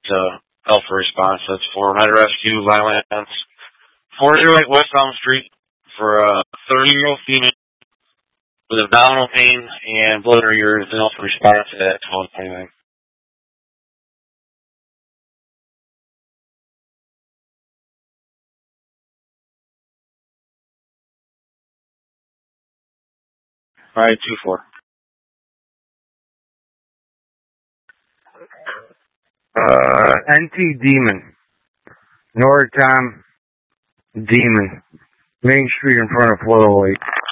Alpha response. That's for Med Rescue, Violence, 408 West Elm Street for a 30-year-old female with abdominal pain and blood in her urine. An Alpha response at 12:29. All right, 2-4. NT Demon. Nortom Demon. Main Street in front of 408.